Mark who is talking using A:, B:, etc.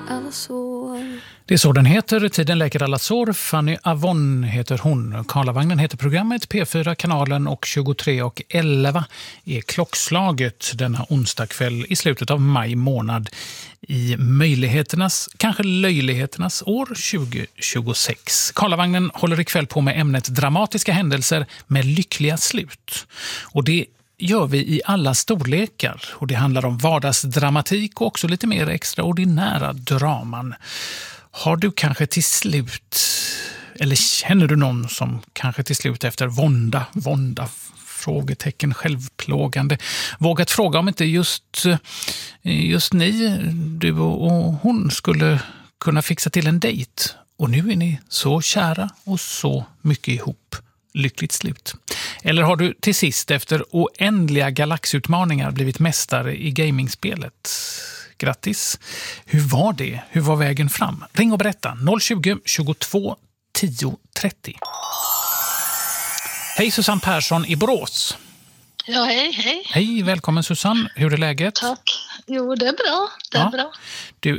A: alla sår.
B: Det är så den heter. Tiden läker alla sår. Fanny Avon heter hon. Karlavagnen heter programmet. P4 kanalen och 23:11 är klockslaget denna onsdagkväll i slutet av maj månad i möjligheternas, kanske löjligheternas år 2026. Karlavagnen håller ikväll på med ämnet dramatiska händelser med lyckliga slut. Och det gör vi i alla storlekar, och det handlar om vardagsdramatik och också lite mer extraordinära draman. Har du kanske till slut, eller känner du någon som kanske till slut efter vånda, frågetecken, självplågande, vågat fråga om inte just ni, du och hon, skulle kunna fixa till en dejt? Och nu är ni så kära och så mycket ihop. Lyckligt slut. Eller har du till sist efter oändliga galaxutmaningar blivit mästare i gamingspelet? Grattis. Hur var det? Hur var vägen fram? Ring och berätta. 020 22 10 30. Hej, Susanne Persson i Borås.
C: Ja, hej.
B: Hej, välkommen Susanne. Hur är läget?
C: Tack. Jo, det är bra. Det är bra.
B: Du,